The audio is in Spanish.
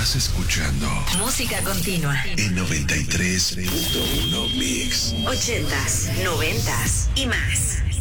Estás escuchando Música Continua en 93.1 Mix. 80s, 90s y más.